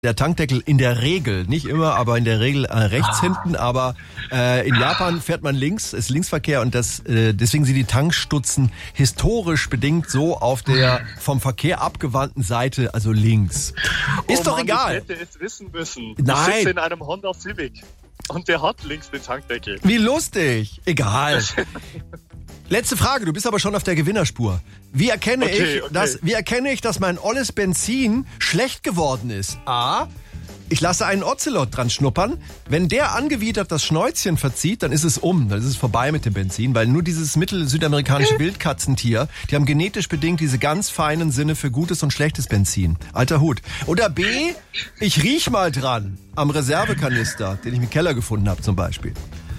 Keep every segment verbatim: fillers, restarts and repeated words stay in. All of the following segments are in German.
der Tankdeckel in der Regel, nicht immer, aber in der Regel äh, rechts ah. hinten. Aber äh, in Japan fährt man links, ist Linksverkehr und das äh, deswegen sind die Tankstutzen historisch bedingt so auf der vom Verkehr abgewandten Seite, also links. Ist oh doch Mann, egal. Ich hätte es wissen müssen. Nein. Ich sitze in einem Honda Civic und der hat links den Tankdeckel. Wie lustig. Egal. Letzte Frage, du bist aber schon auf der Gewinnerspur. Wie erkenne Okay, ich, okay. dass, wie erkenne ich, dass mein olles Benzin schlecht geworden ist? A, ich lasse einen Ocelot dran schnuppern. Wenn der angewidert das Schnäuzchen verzieht, dann ist es um, dann ist es vorbei mit dem Benzin, weil nur dieses mittelsüdamerikanische Wildkatzentier, die haben genetisch bedingt diese ganz feinen Sinne für gutes und schlechtes Benzin. Alter Hut. Oder B, ich riech mal dran am Reservekanister, den ich im Keller gefunden habe zum Beispiel.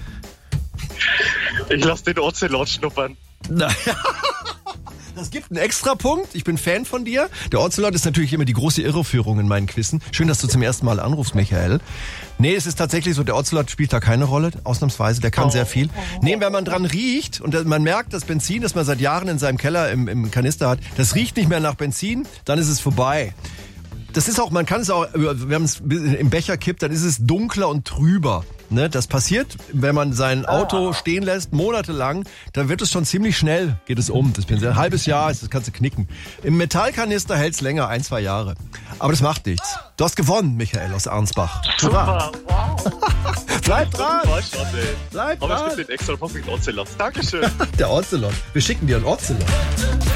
Ich lasse den Ocelot schnuppern. Naja. Das gibt einen Extrapunkt. Ich bin Fan von dir. Der Ocelot ist natürlich immer die große Irreführung in meinen Quizzen. Schön, dass du zum ersten Mal anrufst, Michael. Nee, es ist tatsächlich so, der Ocelot spielt da keine Rolle, ausnahmsweise. Der kann oh. sehr viel. Nee, wenn man dran riecht und man merkt, das Benzin, das man seit Jahren in seinem Keller im, im Kanister hat, das riecht nicht mehr nach Benzin, dann ist es vorbei. Das ist auch, man kann es auch, wenn man es im Becher kippt, dann ist es dunkler und trüber. Ne, das passiert, wenn man sein Auto ah. stehen lässt, monatelang, dann wird es schon ziemlich schnell, geht es um. Das ein halbes Jahr, das kannst du knicken. Im Metallkanister hält es länger, ein, zwei Jahre. Aber das macht nichts. Du hast gewonnen, Michael aus Arnsbach. Super, wow. Bleib dran. Bleib dran. Aber es gibt den extra Punkt mit Ocelot. Dankeschön. Der Ocelot. Wir schicken dir einen Ocelot.